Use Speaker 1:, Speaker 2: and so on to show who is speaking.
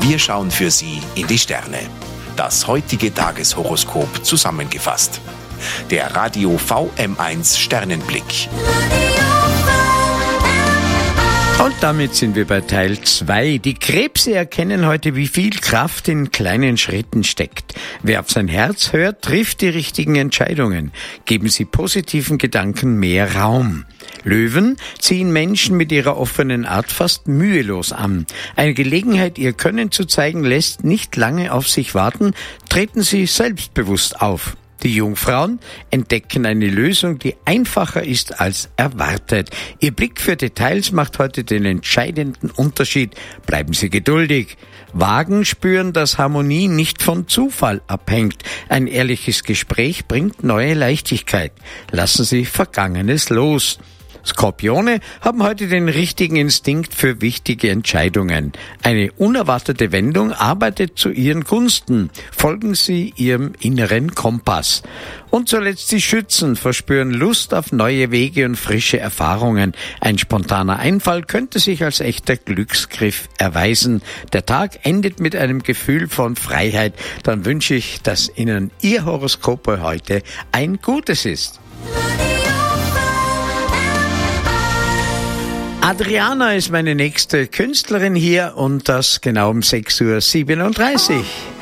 Speaker 1: Wir schauen für Sie in die Sterne. Das heutige Tageshoroskop zusammengefasst. Der Radio VM1 Sternenblick.
Speaker 2: Und damit sind wir bei Teil 2. Die Krebse erkennen heute, wie viel Kraft in kleinen Schritten steckt. Wer auf sein Herz hört, trifft die richtigen Entscheidungen. Geben Sie positiven Gedanken mehr Raum. Löwen ziehen Menschen mit ihrer offenen Art fast mühelos an. Eine Gelegenheit, ihr Können zu zeigen, lässt nicht lange auf sich warten. Treten Sie selbstbewusst auf. Die Jungfrauen entdecken eine Lösung, die einfacher ist als erwartet. Ihr Blick für Details macht heute den entscheidenden Unterschied. Bleiben Sie geduldig. Wagen spüren, dass Harmonie nicht von Zufall abhängt. Ein ehrliches Gespräch bringt neue Leichtigkeit. Lassen Sie Vergangenes los. Skorpione haben heute den richtigen Instinkt für wichtige Entscheidungen. Eine unerwartete Wendung arbeitet zu Ihren Gunsten. Folgen Sie Ihrem inneren Kompass. Und zuletzt die Schützen verspüren Lust auf neue Wege und frische Erfahrungen. Ein spontaner Einfall könnte sich als echter Glücksgriff erweisen. Der Tag endet mit einem Gefühl von Freiheit. Dann wünsche ich, dass Ihnen Ihr Horoskop heute ein gutes ist. Adriana ist meine nächste Künstlerin hier und das genau um 6:37 Uhr.